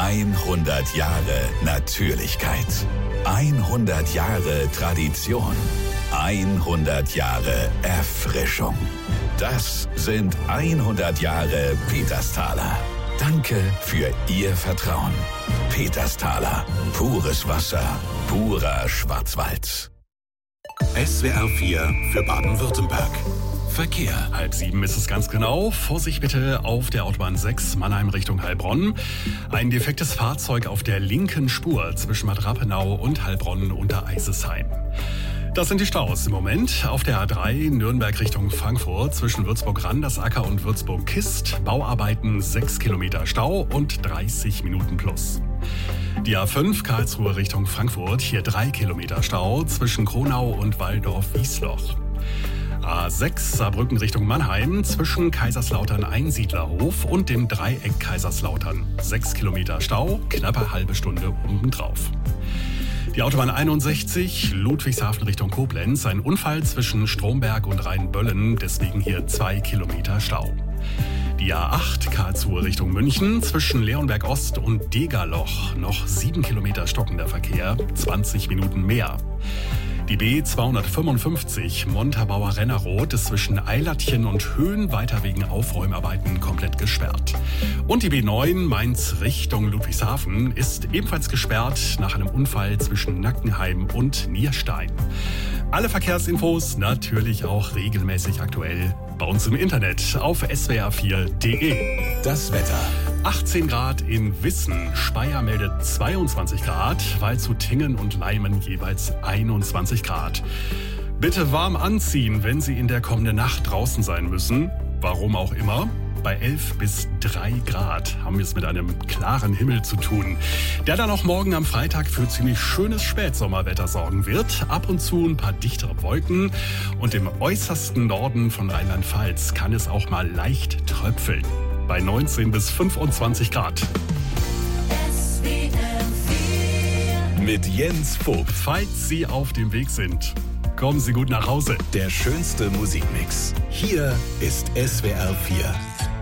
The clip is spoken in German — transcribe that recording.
100 Jahre Natürlichkeit. 100 Jahre Tradition. 100 Jahre Erfrischung. Das sind 100 Jahre Petersthaler. Danke für Ihr Vertrauen. Petersthaler. Pures Wasser. Purer Schwarzwald. SWR 4 für Baden-Württemberg. Verkehr. 6:30 ist es ganz genau. Vorsicht bitte auf der Autobahn 6 Mannheim Richtung Heilbronn. Ein defektes Fahrzeug auf der linken Spur zwischen Bad Rappenau und Heilbronn unter Eisesheim. Das sind die Staus im Moment. Auf der A3 Nürnberg Richtung Frankfurt zwischen Würzburg-Randersacker und Würzburg-Kist. Bauarbeiten 6 Kilometer Stau und 30 Minuten plus. Die A5 Karlsruhe Richtung Frankfurt. Hier 3 Kilometer Stau zwischen Kronau und Walldorf-Wiesloch. A6 Saarbrücken Richtung Mannheim zwischen Kaiserslautern-Einsiedlerhof und dem Dreieck Kaiserslautern. 6 Kilometer Stau, knappe halbe Stunde obendrauf. Die Autobahn 61 Ludwigshafen Richtung Koblenz. Ein Unfall zwischen Stromberg und Rheinböllen, deswegen hier 2 Kilometer Stau. Die A8 Karlsruhe Richtung München zwischen Leonberg Ost und Degerloch. Noch 7 Kilometer stockender Verkehr, 20 Minuten mehr. Die B255 Montabaur-Rennerroth ist zwischen Eilertchen und Höhen weiter wegen Aufräumarbeiten komplett gesperrt. Und die B9 Mainz Richtung Ludwigshafen ist ebenfalls gesperrt nach einem Unfall zwischen Nackenheim und Nierstein. Alle Verkehrsinfos natürlich auch regelmäßig aktuell bei uns im Internet auf swr4.de. Das Wetter. 18 Grad in Wissen, Speyer meldet 22 Grad, Waldshut-Tiengen und Leimen jeweils 21 Grad. Bitte warm anziehen, wenn Sie in der kommenden Nacht draußen sein müssen, warum auch immer. Bei 11 bis 3 Grad haben wir es mit einem klaren Himmel zu tun, der dann auch morgen am Freitag für ziemlich schönes Spätsommerwetter sorgen wird. Ab und zu ein paar dichtere Wolken und im äußersten Norden von Rheinland-Pfalz kann es auch mal leicht tröpfeln. Bei 19 bis 25 Grad. Mit Jens Vogt. Falls Sie auf dem Weg sind, kommen Sie gut nach Hause. Der schönste Musikmix. Hier ist SWR 4.